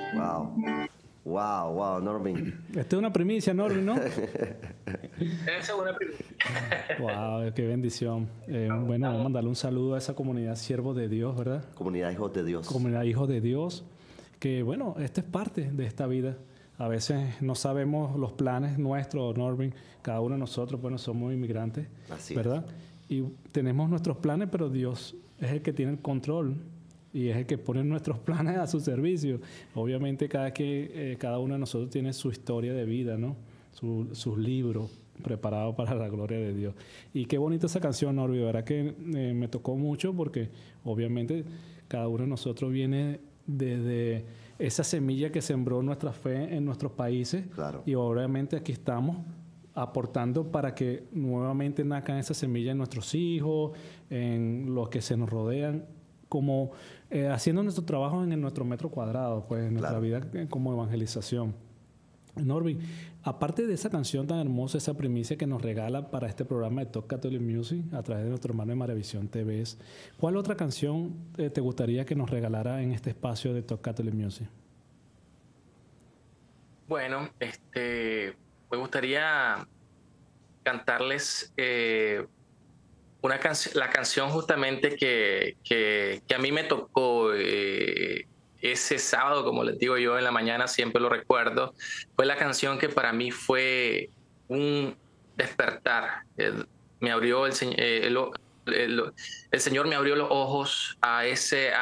Wow. Wow, wow, Norvin. Esta es una primicia, Norby, ¿no? Esa es una primera. Wow, qué bendición. Bueno, vamos a mandarle un saludo a esa comunidad siervos de Dios, ¿verdad? Comunidad Hijos de Dios. Comunidad hijos de Dios, que bueno, esta es parte de esta vida. A veces no sabemos los planes nuestros, Norvin. Cada uno de nosotros, bueno, somos inmigrantes, Así ¿verdad? Y tenemos nuestros planes, pero Dios es el que tiene el control y es el que pone nuestros planes a su servicio. Obviamente cada uno de nosotros tiene su historia de vida, ¿no? Sus libros preparados para la gloria de Dios. Y qué bonita esa canción, Norby, ¿verdad? Que me tocó mucho porque obviamente cada uno de nosotros viene desde esa semilla que sembró nuestra fe en nuestros países. Claro. Y obviamente aquí estamos aportando para que nuevamente nazcan esa semilla en nuestros hijos, en los que se nos rodean, como haciendo nuestro trabajo en nuestro metro cuadrado, pues en nuestra Claro. vida como evangelización. Norby, aparte de esa canción tan hermosa, esa primicia que nos regala para este programa de Talk Catholic Music a través de nuestro hermano de Maravisión TV, ¿cuál otra canción te gustaría que nos regalara en este espacio de Talk Catholic Music? Bueno, me gustaría cantarles la canción justamente que a mí me tocó ese sábado, como les digo yo, en la mañana, siempre lo recuerdo. Fue la canción que para mí fue un despertar. Me abrió el Señor me abrió los ojos a